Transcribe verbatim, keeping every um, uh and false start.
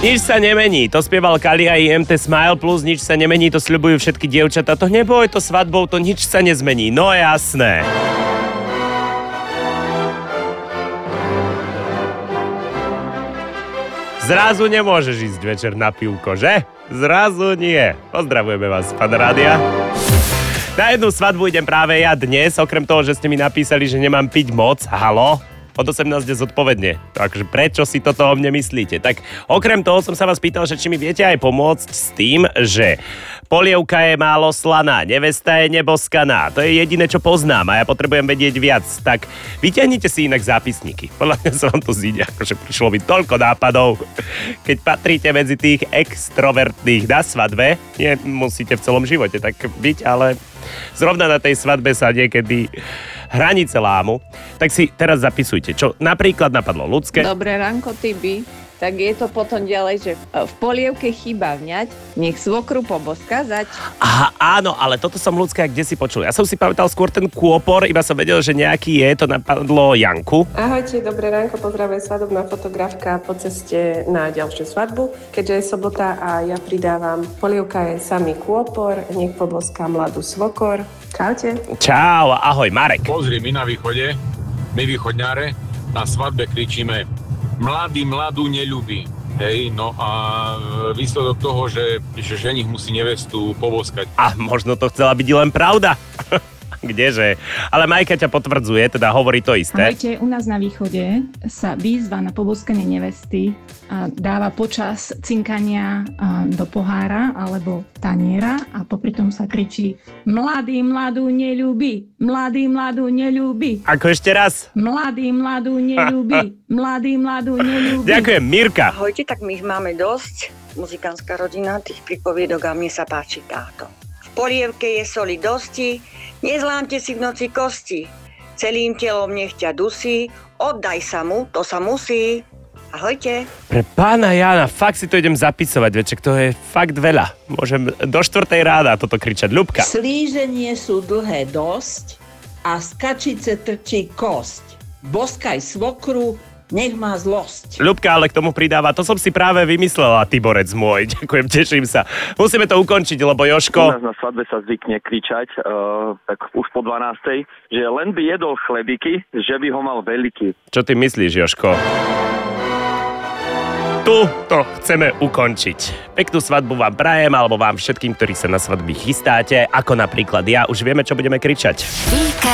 Nič sa nemení, to spieval Kali a í em té Smile Plus, nič sa nemení, to sľubujú všetky dievčatá. To neboj, to svadbou, to nič sa nezmení. No jasné. Zrazu nemôžeš ísť večer na pivko, že? Zrazu nie. Pozdravujeme vás, pán Rádia. Na jednu svadbu idem práve ja dnes, okrem toho, že ste mi napísali, že nemám piť moc. Halo? Od osemnásť zodpovedne. Takže prečo si toto o mne myslíte? Tak okrem toho som sa vás pýtal, že či mi viete aj pomôcť s tým, že polievka je málo slaná, nevesta je neboskaná. To je jediné, čo poznám a ja potrebujem vedieť viac. Tak vyťahnite si inak zápisníky. Podľa mňa sa vám to zíde, akože prišlo by toľko nápadov. Keď patríte medzi tých extrovertných na svadbe, nie musíte v celom živote tak byť, ale zrovna na tej svadbe sa niekedy hranice lámu, tak si teraz zapisujte, čo napríklad napadlo ľudské. Dobré ránko, Tibi. Tak je to potom ďalej, že v polievke chýba vňať, nech svokru poboska zať. Aha, áno, ale toto som ľudská kde si počul. Ja som si pamätal skôr ten kôpor, iba som vedel, že nejaký je, to napadlo Janku. Ahojte, dobré ránko, pozdravuje svadobná fotografka po ceste na ďalšiu svadbu. Keďže je sobota a ja pridávam, polievka je samý kôpor, nech poboská mladú svokor. Čaute. Čau, ahoj, Marek. Pozri, my na východe, my východňáre, na svadbe kričíme mladý mladú neľubí. Hej, no a výsledok toho, že, že ženich musí nevestu poboskať. A možno to chcela byť len pravda. Kdeže? Ale Majka ťa potvrdzuje, teda hovorí to isté. Ahojte, u nás na východe sa výzva na poboskanie nevesty dáva počas cinkania do pohára alebo taniera a popri tom sa kričí mladý mladú neľúbi, mladý mladú neľúbi. Ako ešte raz? Mladý mladú neľúbi, mladý mladú neľúbi. Ďakujem, Mirka. Ahojte, tak my ich máme dosť. Muzikánska rodina tých pripoviedok a mne sa páči táto. V polievke je soli dosti, nezlámte si v noci kosti. Celým telom nech ťa dusí, oddaj sa mu, to sa musí. Ahojte. Pre pána Jána, fakt si to idem zapisovať, veček, to je fakt veľa. Môžem do štvrtej ráda toto kričať. Ľubka. Slíženie sú dlhé dosť a z kačice trčí kosť. Boskaj svokru, nech má zlosť. Ľubka ale k tomu pridáva, to som si práve vymyslela, Tiborec môj. Ďakujem, teším sa. Musíme to ukončiť, lebo Jožko... U nás na svadbe sa zvykne kričať, uh, tak už po dvanástej, že len by jedol chlebiky, že by ho mal veľký. Čo ty myslíš, Jožko? Tu to chceme ukončiť. Peknú svadbu vám prajem, alebo vám všetkým, ktorí sa na svadby chystáte, ako napríklad ja, už vieme, čo budeme kričať.